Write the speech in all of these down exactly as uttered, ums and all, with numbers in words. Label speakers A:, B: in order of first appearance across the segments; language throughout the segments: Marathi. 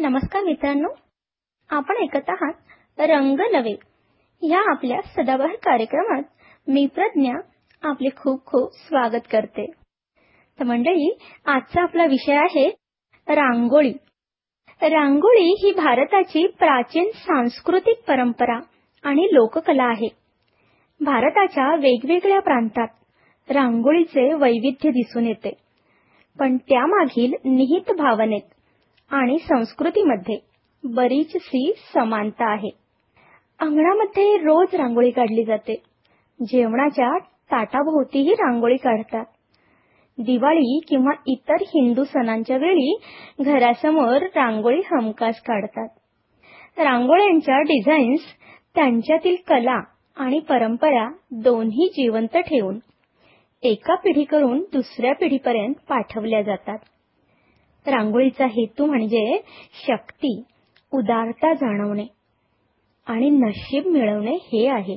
A: नमस्कार मित्रांनो, आपण ऐकत आहात रंग नवे या आपल्या सदाबहार कार्यक्रमात. मी प्रज्ञा आपले खूप खूप स्वागत करते. तर मंडळी, आजचा आपला विषय आहे रांगोळी. रांगोळी ही भारताची प्राचीन सांस्कृतिक परंपरा आणि लोककला आहे. भारताच्या वेगवेगळ्या प्रांतात रांगोळीचे वैविध्य दिसून येते, पण त्यामागील निहित भावनेत आणि संस्कृतीमध्ये बरीचशी समानता आहे. अंगणामध्ये रोज रांगोळी काढली जाते. जेवणाच्या ताटाभोवतीही रांगोळी काढतात. दिवाळी किंवा इतर हिंदू सणांच्या वेळी घरासमोर रांगोळी हमखास काढतात. रांगोळ्यांच्या डिझाईन्स त्यांच्यातील कला आणि परंपरा दोन्ही जिवंत ठेवून एका पिढीकडून दुसऱ्या पिढीपर्यंत पाठवल्या जातात. रांगोळीचा हेतू म्हणजे शक्ती, उदारता जाणवणे आणि नशीब मिळवणे हे आहे.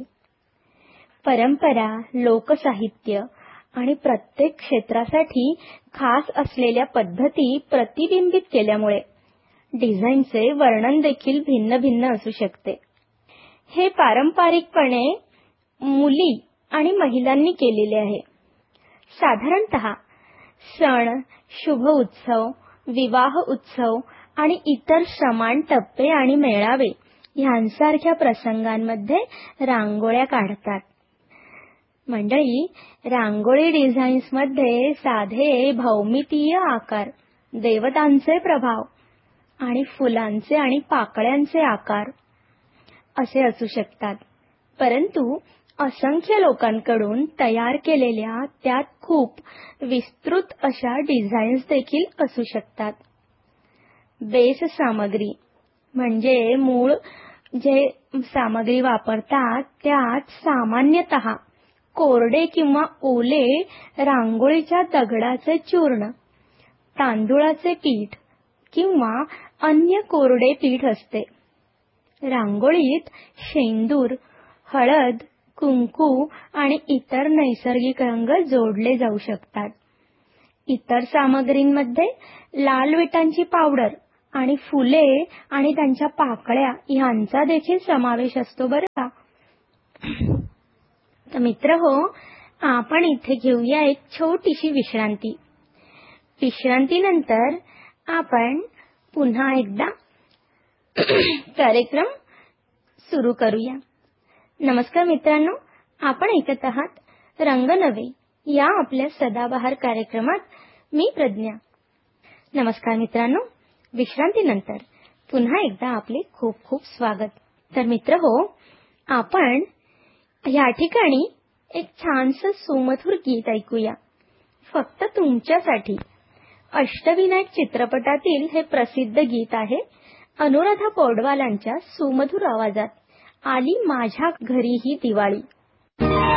A: परंपरा, लोकसाहित्य आणि प्रत्येक क्षेत्रासाठी खास असलेल्या पद्धती प्रतिबिंबित केल्यामुळे डिझाईनचे वर्णन देखील भिन्न भिन्न असू शकते. हे पारंपरिकपणे मुली आणि महिलांनी केलेले आहे. साधारणतः सण, शुभ उत्सव, विवाह उत्सव आणि इतर समान टप्पे आणि मेळावे यांसारख्या प्रसंगांमध्ये रांगोळ्या काढतात. मंडळी, रांगोळी डिझाईन्समध्ये साधे भौमितीय आकार, देवतांचे प्रभाव आणि फुलांचे आणि पाकळ्यांचे आकार असे असू शकतात. परंतु असंख्य लोकांकडून तयार केलेल्या त्यात खूप विस्तृत अशा डिझाईन्स देखील असू शकतात. बेस सामग्री म्हणजे मूळ जे सामग्री वापरतात त्यात सामान्यतः कोरडे किंवा ओले रांगोळीच्या दगडाचे चूर्ण, तांदूळाचे पीठ किंवा अन्य कोरडे पीठ असते. रांगोळीत शेंदूर, हळद, कुंकू आणि इतर नैसर्गिक रंग जोडले जाऊ शकतात. इतर सामग्रींमध्ये लाल विटांची पावडर आणि फुले आणि त्यांच्या पाकळ्या यांचा देखील समावेश असतो बरं का. तर मित्रहो, आपण इथे घेऊया एक छोटीशी विश्रांती. विश्रांतीनंतर आपण पुन्हा एकदा कार्यक्रम सुरू करूया. नमस्कार मित्रांनो, आपण ऐकत आहात रंग नवे या आपल्या सदाबहार कार्यक्रमात. मी प्रज्ञा. नमस्कार मित्रांनो, विश्रांतीनंतर पुन्हा एकदा आपले खूप खूप स्वागत. तर मित्रहो, आपण या ठिकाणी एक छानसं सुमधुर गीत ऐकूया, फक्त तुमच्यासाठी. अष्टविनायक चित्रपटातील हे प्रसिद्ध गीत आहे. अनुराधा पौडवालांच्या सुमधुर आवाजात आली माझ्या घरी ही दिवाळी.